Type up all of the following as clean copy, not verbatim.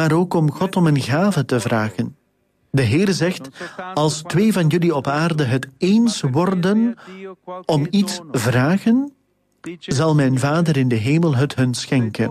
maar ook om God om een gave te vragen. De Heer zegt, als 2 van jullie op aarde het eens worden om iets vragen, zal mijn Vader in de hemel het hun schenken.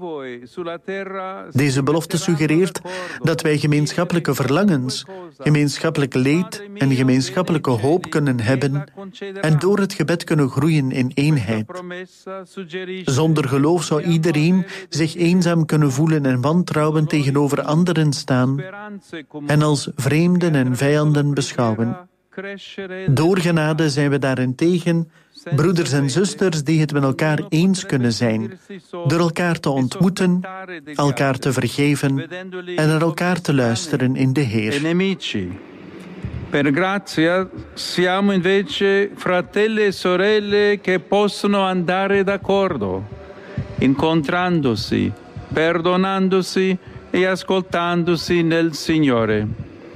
Deze belofte suggereert dat wij gemeenschappelijke verlangens, gemeenschappelijk leed en gemeenschappelijke hoop kunnen hebben en door het gebed kunnen groeien in eenheid. Zonder geloof zou iedereen zich eenzaam kunnen voelen en wantrouwen tegenover anderen staan en als vreemden en vijanden beschouwen. Door genade zijn we daarentegen broeders en zusters die het met elkaar eens kunnen zijn, door elkaar te ontmoeten, elkaar te vergeven en naar elkaar te luisteren in de Heer. Per grazia siamo invece fratelli e sorelle che possono andare d'accordo, incontrandosi, perdonandosi e ascoltandosi nel Signore.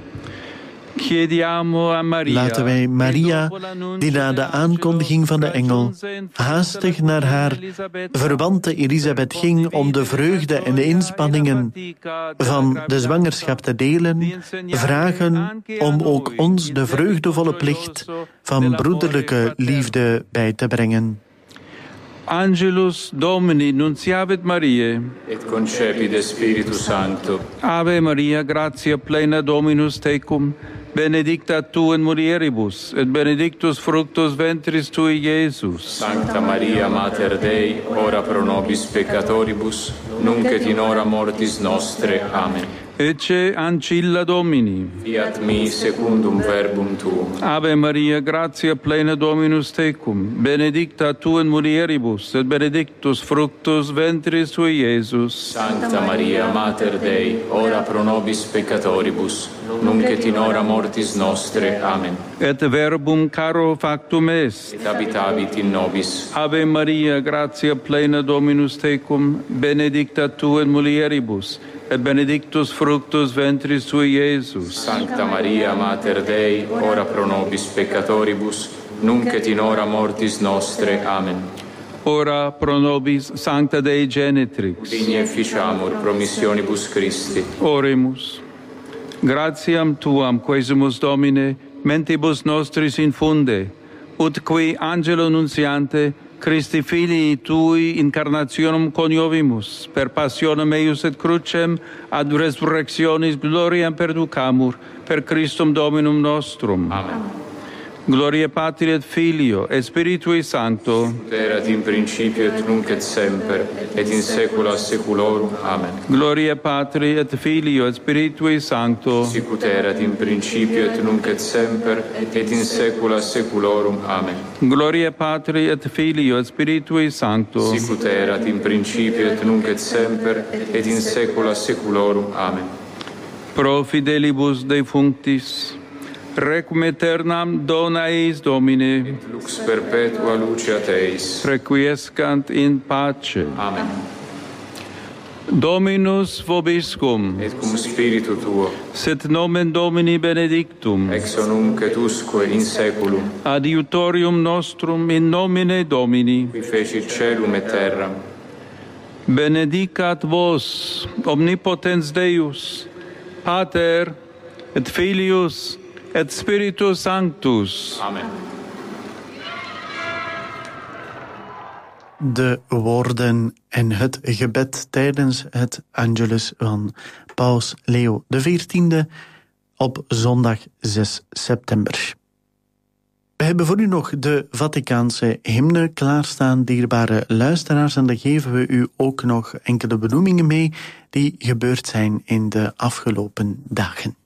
Laten wij Maria, die na de aankondiging van de engel haastig naar haar verwante Elisabeth ging om de vreugde en de inspanningen van de zwangerschap te delen, vragen om ook ons de vreugdevolle plicht van broederlijke liefde bij te brengen. Angelus Domini nunciavit Mariae, et concepit Spiritus Sancto. Ave Maria, gratia plena Dominus tecum, benedicta tu in mulieribus, et benedictus fructus ventris tui, Iesus. Sancta Maria, Mater Dei, ora pro nobis peccatoribus, nunc et in hora mortis nostre. Amen. Ecce ancilla Domini. Fiat mi secundum verbum tuum. Ave Maria, gratia plena Dominus tecum, benedicta tu in mulieribus, et benedictus fructus ventris tui, Iesus. Sancta Maria, Mater Dei, ora pro nobis peccatoribus, nunc et in hora mortis nostre. Amen. Et verbum caro factum est. Et habitavit in nobis. Ave Maria, gratia plena Dominus tecum, benedicta tu in mulieribus, et benedictus fructus ventris tui, Iesus. Sancta Maria, Mater Dei, ora pro nobis peccatoribus, nunc et in hora mortis nostre. Amen. Ora pro nobis Sancta Dei Genitrix. Digni efficiamur promissionibus Christi. Oremus. Gratiam tuam quesumus Domine, mentibus nostris infunde, ut qui angelo nuntiante Christi filii tui incarnationem coniovimus, per passionem eius et crucem, ad resurrectionis gloriam perducamur, per Christum Dominum nostrum. Amen. Gloria Patri et Filio et Spiritui Sancto. Erat in principio et nunc et semper, et in saecula saeculorum. Amen. Gloria Patri et Filio et Spiritui Sancto. Sicut erat in principio et nunc et semper, et in saecula saeculorum. Amen. Gloria Patri et Filio et Spiritui Sancto. Sicut erat in principio et nunc et semper, et in saecula saeculorum. Amen. Pro fidelibus defunctis, requiem aeternam dona eis Domine, Et lux perpetua luceat eis. requiescant in pace. Amen. Dominus vobiscum, Et cum spiritu tuo, sit nomen Domini benedictum, ex nunc et usque in saeculum, adiutorium nostrum in nomine Domini, qui fecit caelum et terram. benedicat vos, omnipotens Deus, Pater et Filius et Spiritus Sanctus. Amen. De woorden en het gebed tijdens het Angelus van Paus Leo XIV op zondag 6 september. We hebben voor u nog de Vaticaanse hymne klaarstaan, dierbare luisteraars, en dan geven we u ook nog enkele benoemingen mee die gebeurd zijn in de afgelopen dagen.